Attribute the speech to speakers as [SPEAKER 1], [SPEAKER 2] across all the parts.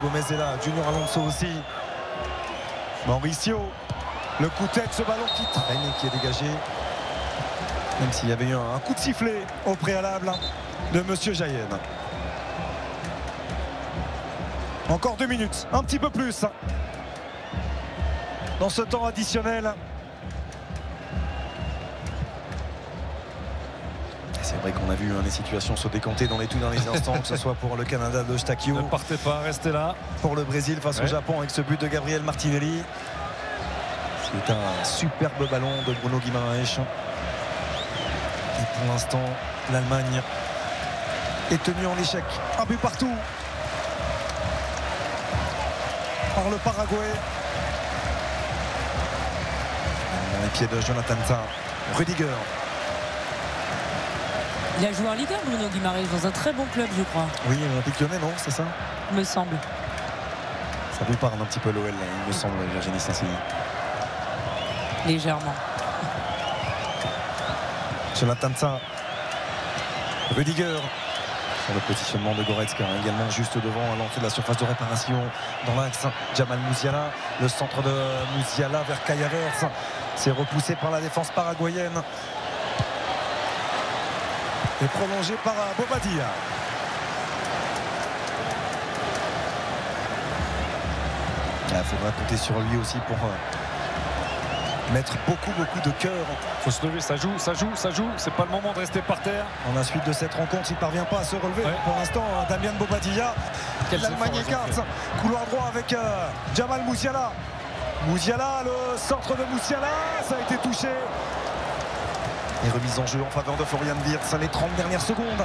[SPEAKER 1] Gomez est là, Junior Alonso aussi. Mauricio, le coup de tête, ce ballon qui traîne et qui est dégagé. Même s'il y avait eu un coup de sifflet au préalable de Monsieur Jayen. Encore 2 minutes, un petit peu plus dans ce temps additionnel. C'est vrai qu'on a vu les situations se décanter dans les tout derniers instants, que ce soit pour le Canada de Eustáquio.
[SPEAKER 2] Ne partez pas, restez là.
[SPEAKER 1] Pour le Brésil face au Japon avec ce but de Gabriel Martinelli. C'est un superbe ballon de Bruno Guimaraes. Et pour l'instant, l'Allemagne est tenue en échec. Un but partout par le Paraguay. Dans les pieds de Jonathan Tah. Rudiger.
[SPEAKER 3] Il a joué en Ligue 1, Bruno Guimaraes, dans un très bon club, je crois.
[SPEAKER 1] Oui, Olympique Lyonnais, non, c'est ça?
[SPEAKER 3] Il me semble.
[SPEAKER 1] Ça vous parle un petit peu l'OL, il me semble, Virginie Saint-Signy.
[SPEAKER 3] Légèrement.
[SPEAKER 1] Jonathan Tah. Rudiger. Sur le positionnement de Goretzka, également juste devant à l'entrée de la surface de réparation. Dans l'axe, Jamal Musiala. Le centre de Musiala vers Kai Havertz. C'est repoussé par la défense paraguayenne. Et prolongé par Bobadilla. Il faudra compter sur lui aussi pour mettre beaucoup de cœur.
[SPEAKER 2] Il faut se lever, ça joue. C'est pas le moment de rester par terre.
[SPEAKER 1] En la suite de cette rencontre, il ne parvient pas à se relever.
[SPEAKER 2] Ouais.
[SPEAKER 1] Pour l'instant, Damien Bobadilla. L'Allemagne écarte. Couloir droit avec Jamal Musiala. Musiala, le centre de Musiala. Ça a été touché. Et remise en jeu en faveur de Florian Wirtz, les 30 dernières secondes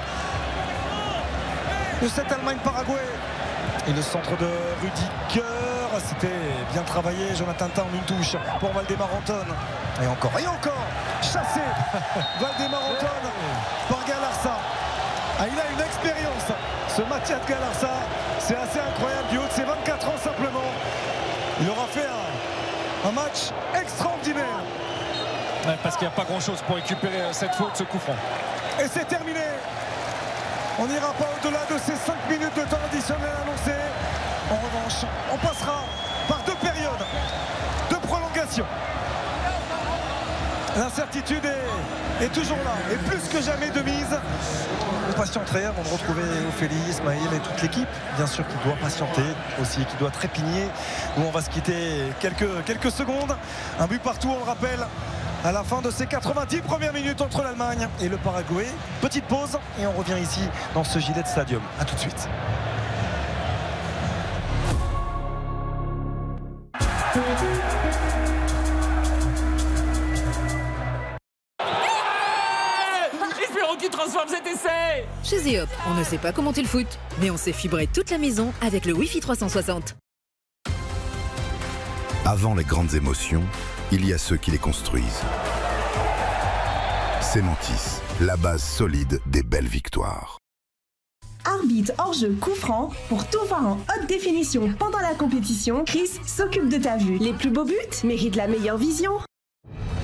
[SPEAKER 1] de cette Allemagne-Paraguay. Et le centre de Rudiger, c'était bien travaillé. Jonathan Tah en une touche pour Valdemar Anton. Et encore, chassé Valdemar Anton par Galarza. Il a une expérience, ce Mathias Galarza. C'est assez incroyable, du haut de ses 24 ans simplement. Il aura fait un match extraordinaire.
[SPEAKER 2] Ouais, parce qu'il n'y a pas grand chose pour récupérer cette faute, ce coup franc.
[SPEAKER 1] Et c'est terminé. On n'ira pas au-delà de ces 5 minutes de temps additionnel annoncé. En revanche, on passera par 2 périodes de prolongation. L'incertitude est toujours là, et plus que jamais de mise. On patienterait avant de retrouver Ophélie, Ismaël et toute l'équipe, bien sûr, qui doit patienter aussi, qui doit trépigner. Nous, on va se quitter quelques secondes. Un but partout, on le rappelle, à la fin de ces 90 premières minutes entre l'Allemagne et le Paraguay. Petite pause et on revient ici dans ce Gillette Stadium. A tout de suite.
[SPEAKER 3] Espérons qu'il transforme cet essai.
[SPEAKER 4] Chez Zeop, on ne sait pas commenter le foot, mais on sait fibrer toute la maison avec le Wi-Fi 360.
[SPEAKER 5] Avant les grandes émotions, il y a ceux qui les construisent. Cementis, la base solide des belles victoires.
[SPEAKER 6] Arbitre hors-jeu coup franc, pour tout voir en haute définition pendant la compétition, Chris s'occupe de ta vue. Les plus beaux buts méritent la meilleure vision.